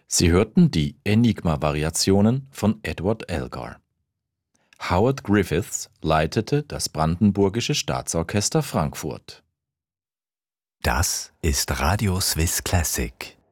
Sie hörten die Enigma-Variationen von Edward Elgar. Howard Griffiths leitete das Brandenburgische Staatsorchester Frankfurt. Das ist Radio Swiss Classic.